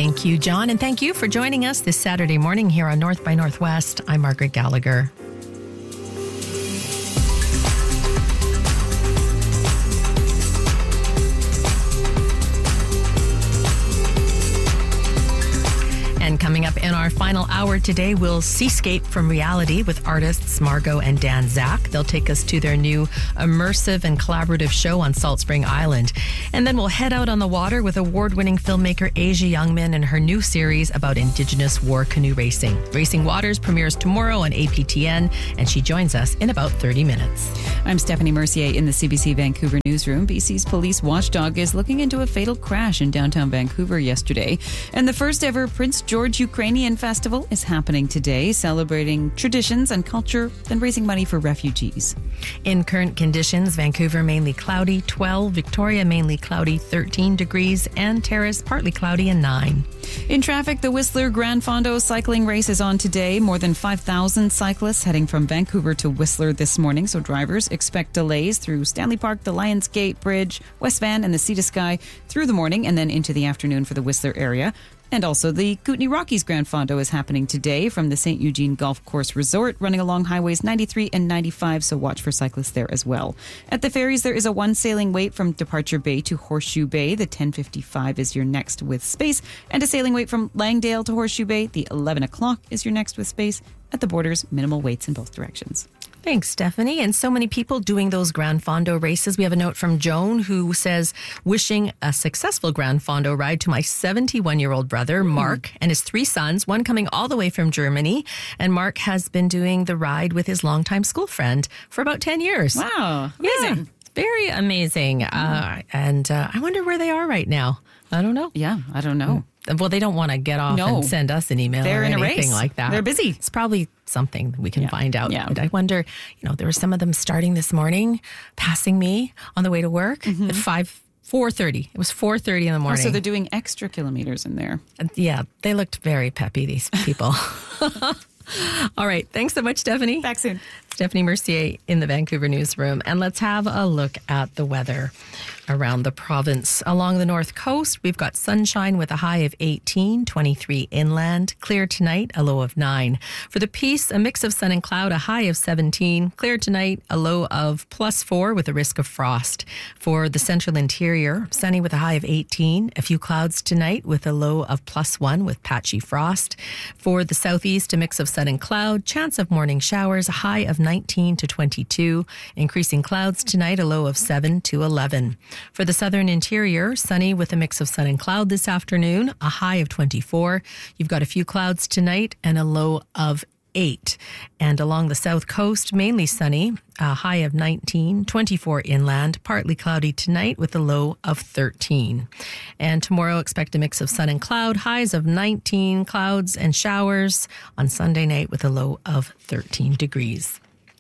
Thank you, John, and thank you for joining us this Saturday morning here on North by Northwest. I'm Margaret Gallagher. And coming up in our final hour today, we'll seascape from reality with artists Margot and Dan Zak. They'll take us to their new immersive and collaborative show on Salt Spring Island. And then we'll head out on the water with award-winning filmmaker Asia Youngman and her new series about Indigenous war canoe racing. Racing Waters premieres tomorrow on APTN, and she joins us in about 30 minutes. I'm Stephanie Mercier in the CBC Vancouver newsroom. BC's police watchdog is looking into a fatal crash in downtown Vancouver yesterday. And the first ever Prince George Ukrainian Festival is happening today, celebrating traditions and culture and raising money for refugees. In current conditions, Vancouver mainly cloudy, 12, Victoria mainly cloudy, 13 degrees, and Terrace partly cloudy and 9. In traffic, the Whistler Grand Fondo cycling race is on today. More than 5,000 cyclists heading from Vancouver to Whistler this morning, so drivers expect delays through Stanley Park, the Lions Gate Bridge, West Van, and the Sea to Sky through the morning and then into the afternoon for the Whistler area. And also the Kootenay Rockies Grand Fondo is happening today from the St. Eugene Golf Course Resort, running along highways 93 and 95, so watch for cyclists there as well. At the ferries, there is a one sailing wait from Departure Bay to Horseshoe Bay. The 10:55 is your next with space, and a sailing wait from Langdale to Horseshoe Bay. The 11 o'clock is your next with space. At the borders, minimal waits in both directions. Thanks, Stephanie. And so many people doing those Grand Fondo races. We have a note from Joan who says, wishing a successful Grand Fondo ride to my 71-year-old brother, Mark, and his 3 sons, one coming all the way from Germany. And Mark has been doing the ride with his longtime school friend for about 10 years. Wow, amazing. Yeah, very amazing. And I wonder where they are right now. I don't know. Yeah, I don't know. Well, they don't want to get off and send us an email They're or in anything a race. like that. They're busy. It's probably something we can find out. Yeah. But I wonder, there were some of them starting this morning, passing me on the way to work at 4:30. It was 4:30 in the morning. Oh, so they're doing extra kilometers in there. Yeah, they looked very peppy, these people. All right. Thanks so much, Stephanie. Back soon. Stephanie Mercier in the Vancouver newsroom. And let's have a look at the weather around the province. Along the north coast, we've got sunshine with a high of 18, 23 inland. Clear tonight, a low of 9. For the Peace, a mix of sun and cloud, a high of 17. Clear tonight, a low of +4 with a risk of frost. For the central interior, sunny with a high of 18. A few clouds tonight with a low of +1 with patchy frost. For the southeast, a mix of sun and cloud, chance of morning showers, a high of 19 to 22. Increasing clouds tonight, a low of 7 to 11. For the southern interior, sunny with a mix of sun and cloud this afternoon, a high of 24. You've got a few clouds tonight and a low of 8. And along the south coast, mainly sunny, a high of 19, 24 inland, partly cloudy tonight with a low of 13. And tomorrow, expect a mix of sun and cloud, highs of 19, clouds and showers on Sunday night with a low of 13 degrees.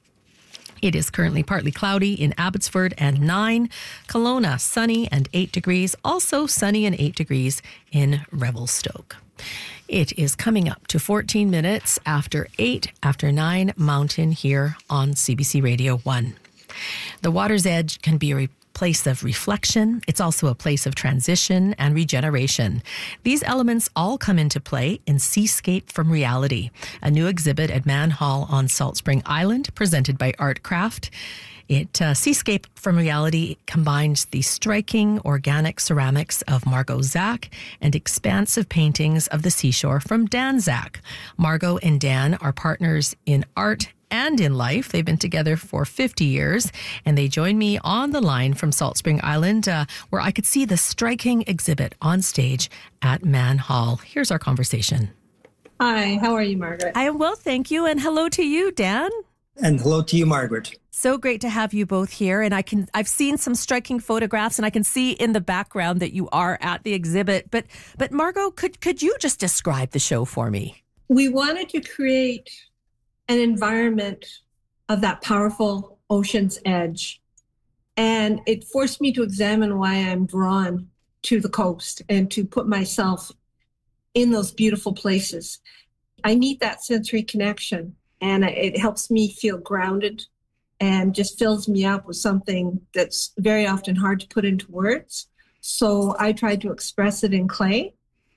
It is currently partly cloudy in Abbotsford and 9. Kelowna, sunny and 8 degrees. Also sunny and 8 degrees in Revelstoke. It is coming up to 14 minutes after 8, after 9 Mountain here on CBC Radio 1. The water's edge can be a place of reflection. It's also a place of transition and regeneration. These elements all come into play in Seascape from Reality, a new exhibit at Mann Hall on Salt Spring Island, presented by Artcraft. Seascape from Reality combines the striking organic ceramics of Margot Zak and expansive paintings of the seashore from Dan Zak. Margot and Dan are partners in art and in life. They've been together for 50 years, and they join me on the line from Salt Spring Island, where I could see the striking exhibit on stage at Mann Hall. Here's our conversation. Hi, how are you, Margaret? I am well, thank you, and hello to you, Dan. And hello to you, Margaret. So great to have you both here, and I've seen some striking photographs, and I can see in the background that you are at the exhibit. But Margot, could you just describe the show for me? We wanted to create an environment of that powerful ocean's edge. And it forced me to examine why I'm drawn to the coast and to put myself in those beautiful places. I need that sensory connection, and it helps me feel grounded and just fills me up with something that's very often hard to put into words. So I tried to express it in clay.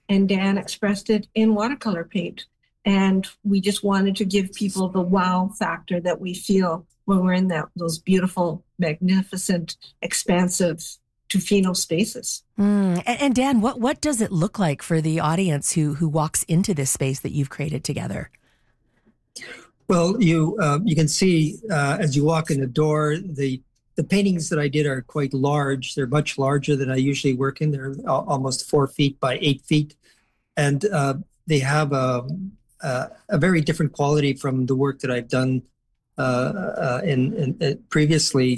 and Dan expressed it in watercolor paint. And we just wanted to give people the wow factor that we feel when we're in those beautiful, magnificent, expansive Tofino spaces. And Dan, what does it look like for the audience who walks into this space that you've created together? Well, you can see as you walk in the door, the paintings that I did are quite large. They're much larger than I usually work in. They're almost 4 feet by 8 feet. And they have a very different quality from the work that I've done in previously.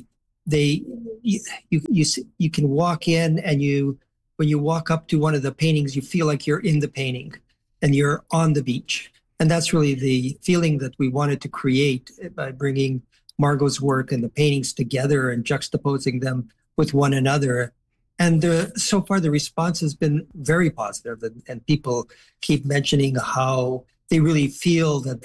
You can walk in, and when you walk up to one of the paintings, you feel like you're in the painting and you're on the beach. And that's really the feeling that we wanted to create by bringing Margot's work and the paintings together and juxtaposing them with one another. And so far, the response has been very positive, and people keep mentioning how they really feel that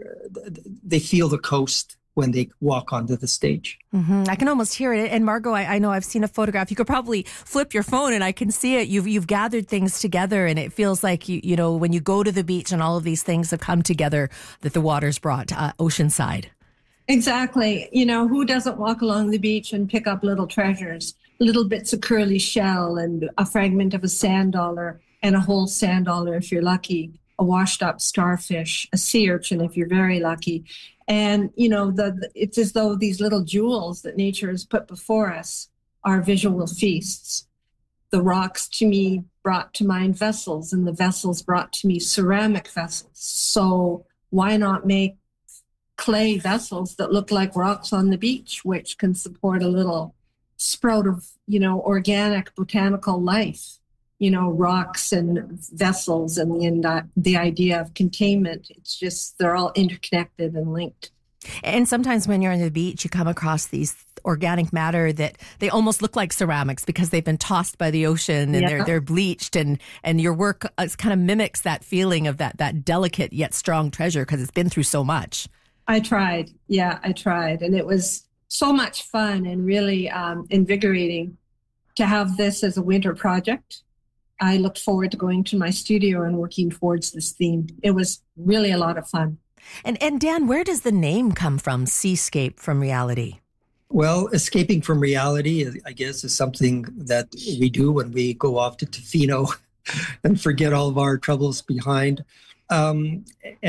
they feel the coast when they walk onto the stage. Mm-hmm. I can almost hear it. And Margot, I know I've seen a photograph. You could probably flip your phone and I can see it. You've gathered things together, and it feels like, you know, when you go to the beach and all of these things have come together, that the water's brought oceanside. Exactly. You know, who doesn't walk along the beach and pick up little treasures, little bits of curly shell and a fragment of a sand dollar and a whole sand dollar if you're lucky, a washed up starfish, a sea urchin if you're very lucky. And, you know, it's as though these little jewels that nature has put before us are visual feasts. The rocks to me brought to mind vessels, and the vessels brought to me ceramic vessels. So why not make clay vessels that look like rocks on the beach, which can support a little sprout of, you know, organic botanical life? You know, rocks and vessels and the idea of containment. It's just, they're all interconnected and linked. And sometimes when you're on the beach, you come across these organic matter that they almost look like ceramics because they've been tossed by the ocean and they're bleached. And your work kind of mimics that feeling of that delicate yet strong treasure because it's been through so much. I tried. Yeah, I tried. And it was so much fun and really invigorating to have this as a winter project. I looked forward to going to my studio and working towards this theme. It was really a lot of fun. And Dan, where does the name come from, Seascape from Reality? Well, escaping from reality, I guess, is something that we do when we go off to Tofino and forget all of our troubles behind. And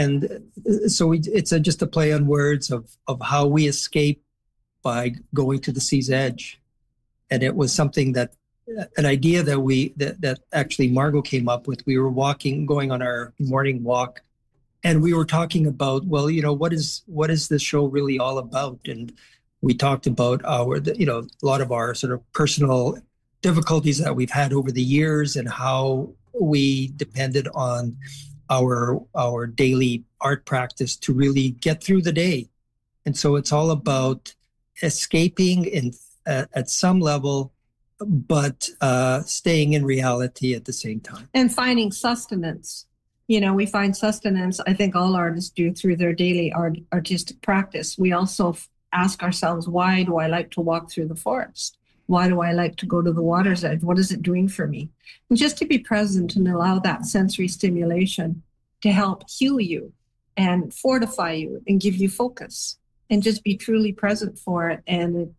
so it's just a play on words of how we escape by going to the sea's edge. And it was something an idea that actually Margot came up with. We were going on our morning walk, and we were talking about, well, you know, what is this show really all about? And we talked about a lot of our sort of personal difficulties that we've had over the years and how we depended on our daily art practice to really get through the day. And so it's all about escaping at some level, but staying in reality at the same time. And finding sustenance. You know, we find sustenance, I think all artists do, through their daily artistic practice. We also ask ourselves, why do I like to walk through the forest? Why do I like to go to the water's edge? What is it doing for me? And just to be present and allow that sensory stimulation to help heal you and fortify you and give you focus, and just be truly present for it. And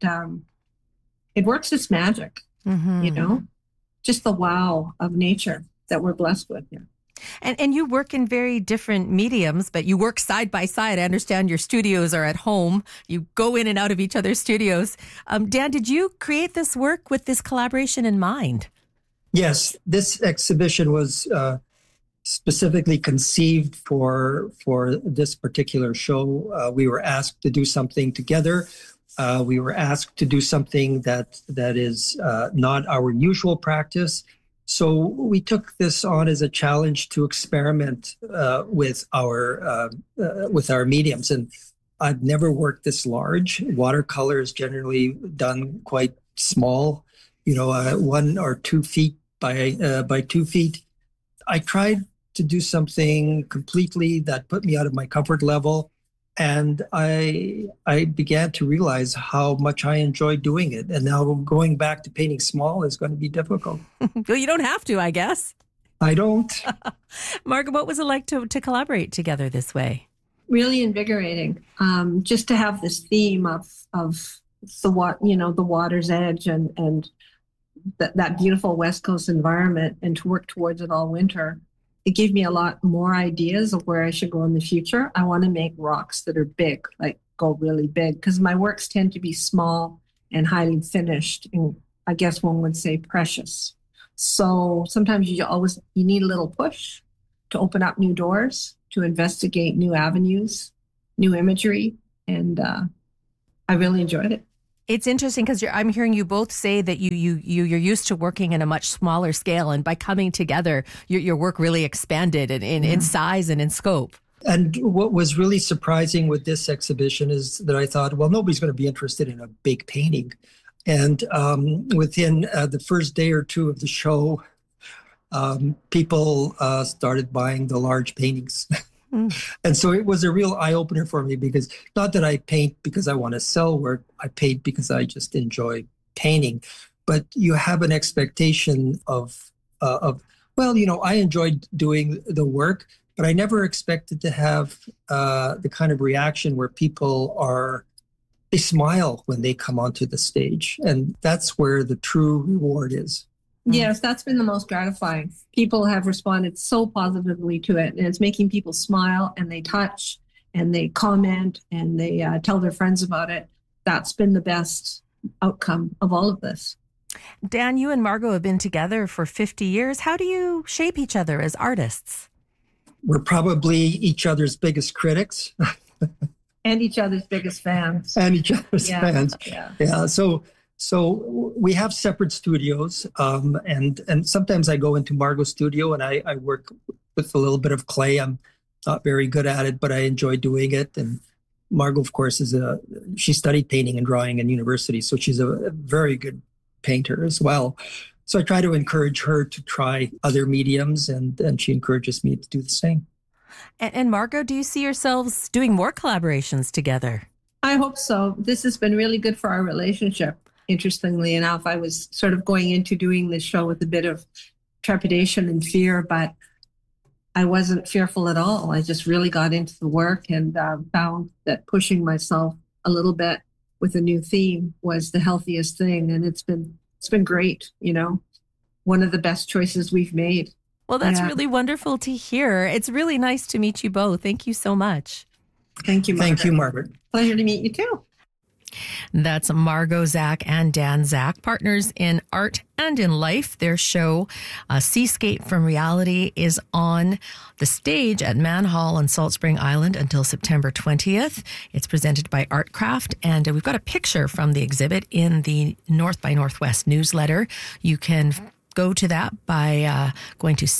it works its magic, you know, just the wow of nature that we're blessed with here. And you work in very different mediums, but you work side by side. I understand your studios are at home. You go in and out of each other's studios. Dan, did you create this work with this collaboration in mind? Yes, this exhibition was specifically conceived for this particular show. We were asked to do something together. We were asked to do something that is not our usual practice. So we took this on as a challenge to experiment with our mediums. And I've never worked this large. Watercolor is generally done quite small, 1 or 2 feet by 2 feet. I tried to do something completely that put me out of my comfort level. And I began to realize how much I enjoyed doing it. And now going back to painting small is going to be difficult. Well, you don't have to, I guess. I don't. Margot, what was it like to collaborate together this way? Really invigorating. Just to have this theme of the water's edge and that beautiful West Coast environment, and to work towards it all winter. It gave me a lot more ideas of where I should go in the future. I want to make rocks that are big, like go really big, because my works tend to be small and highly finished, and I guess one would say precious. So sometimes you need a little push to open up new doors, to investigate new avenues, new imagery, and I really enjoyed it. It's interesting because I'm hearing you both say that you're used to working in a much smaller scale, and by coming together, your work really expanded in size and in scope. And what was really surprising with this exhibition is that I thought, well, nobody's going to be interested in a big painting. And within the first day or two of the show, people started buying the large paintings. And so it was a real eye-opener for me, because not that I paint because I want to sell work, I paint because I just enjoy painting. But you have an expectation of I enjoyed doing the work, but I never expected to have the kind of reaction where they smile when they come onto the stage. And that's where the true reward is. Yes, that's been the most gratifying. People have responded so positively to it, and it's making people smile, and they touch and they comment and they tell their friends about it. That's been the best outcome of all of this. Dan, you and Margot have been together for 50 years. How do you shape each other as artists? We're probably each other's biggest critics. And each other's biggest fans. Fans. Yeah. So we have separate studios, and sometimes I go into Margot's studio and I work with a little bit of clay. I'm not very good at it, but I enjoy doing it. And Margot, of course, she studied painting and drawing in university, so she's a very good painter as well. So I try to encourage her to try other mediums, and she encourages me to do the same. And Margot, do you see yourselves doing more collaborations together? I hope so. This has been really good for our relationship. Interestingly enough, I was sort of going into doing this show with a bit of trepidation and fear, but I wasn't fearful at all. I just really got into the work and found that pushing myself a little bit with a new theme was the healthiest thing. And it's been great, one of the best choices we've made. Well, that's really wonderful to hear. It's really nice to meet you both. Thank you so much. Thank you, Margaret. Thank you, Margaret. Pleasure to meet you too. That's Margot Zak and Dan Zak, partners in art and in life. Their show, Seascape from Reality, is on the stage at Mann Hall on Salt Spring Island until September 20th. It's presented by Artcraft, and we've got a picture from the exhibit in the North by Northwest newsletter. You can go to that by going to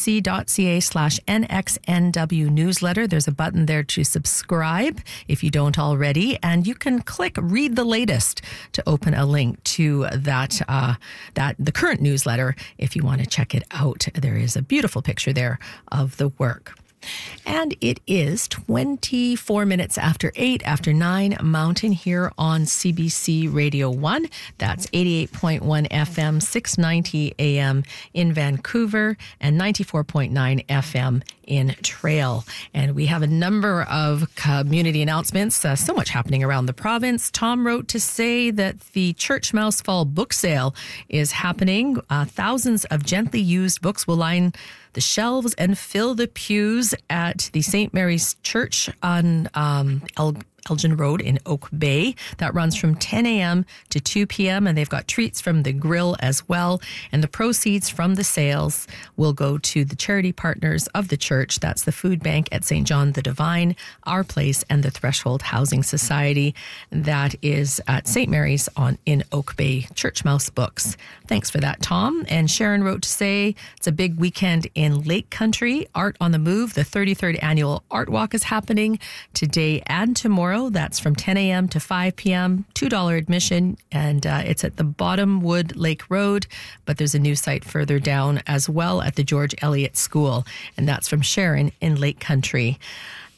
cbc.ca/NXNW newsletter. There's a button there to subscribe if you don't already, and you can click read the latest to open a link to the current newsletter if you want to check it out. There is a beautiful picture there of the work. And it is 24 minutes after 9 Mountain here on CBC Radio 1. That's 88.1 FM, 690 AM in Vancouver, and 94.9 FM in Trail. And we have a number of community announcements. So much happening around the province. Tom wrote to say that the Church Mouse Fall book sale is happening. Thousands of gently used books will line the shelves and fill the pews at the St. Mary's Church on Elgin Road in Oak Bay. That runs from 10 a.m. to 2 p.m. and they've got treats from the grill as well. And the proceeds from the sales will go to the charity partners of the church. That's the Food Bank at St. John the Divine, Our Place, and the Threshold Housing Society. That is at St. Mary's in Oak Bay. Church Mouse Books. Thanks for that, Tom. And Sharon wrote to say it's a big weekend in Lake Country. Art on the Move. The 33rd annual Art Walk is happening today and tomorrow. That's from 10 a.m. to 5 p.m., $2 admission, and it's at the Bottomwood Lake Road, but there's a new site further down as well at the George Eliot School, and that's from Sharon in Lake Country.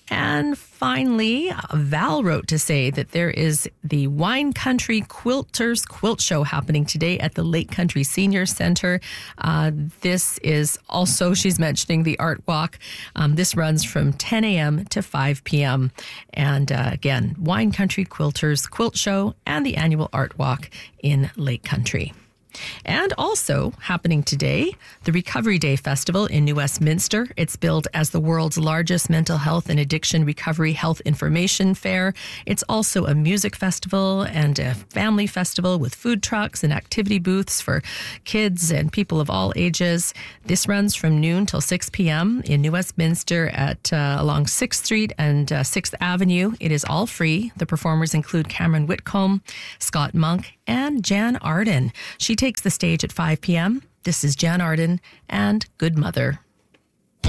And finally, Val wrote to say that there is the Wine Country Quilters Quilt Show happening today at the Lake Country Senior Center. This is also, she's mentioning the Art Walk. This runs from 10 a.m. to 5 p.m. And again, Wine Country Quilters Quilt Show and the annual Art Walk in Lake Country. And also happening today, the Recovery Day Festival in New Westminster. It's billed as the world's largest mental health and addiction recovery health information fair. It's also a music festival and a family festival with food trucks and activity booths for kids and people of all ages. This runs from noon till 6 p.m. in New Westminster at along 6th Street and 6th Avenue. It is all free. The performers include Cameron Whitcomb, Scott Monk, and Jan Arden. She takes the stage at 5 p.m. This is Jan Arden and Good Mother.